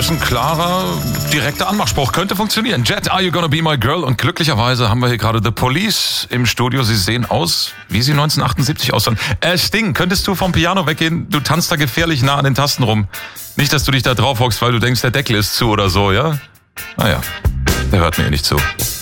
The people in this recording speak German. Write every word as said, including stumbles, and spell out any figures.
ist ein klarer, direkter Anmachspruch. Könnte funktionieren. Jet, are you gonna be my girl? Und glücklicherweise haben wir hier gerade The Police im Studio. Sie sehen aus, wie sie neunzehnhundertachtundsiebzig aussahen. Äh, Sting, könntest du vom Piano weggehen? Du tanzt da gefährlich nah an den Tasten rum. Nicht, dass du dich da drauf hockst, weil du denkst, der Deckel ist zu oder so, ja? Naja, der hört mir eh nicht zu.